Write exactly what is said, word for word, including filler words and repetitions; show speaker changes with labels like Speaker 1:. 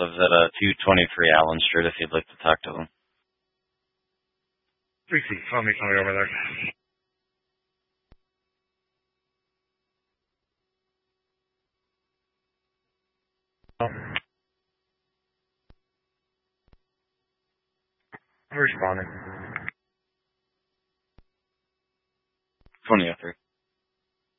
Speaker 1: lives at uh, two twenty-three Allen Street if you'd like to talk to him.
Speaker 2: three C, call me somebody over there. I'm responding.
Speaker 1: twenty oh three.